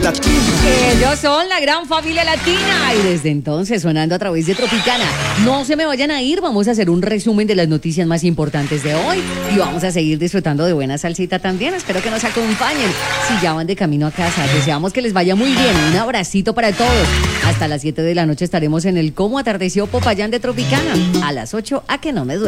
latina. Ellos son la gran familia latina y desde entonces sonando a través de Tropicana. No se me vayan a ir, vamos a hacer un resumen de las noticias más importantes de hoy y vamos a seguir disfrutando de buena salsita también. Espero que nos acompañen si ya van de camino a casa. Deseamos que les vaya muy bien. Un abracito para todos. Hasta las 7 de la noche estaremos en el Cómo Atardeció Popayán de Tropicana. A las 8 a que no me duerma.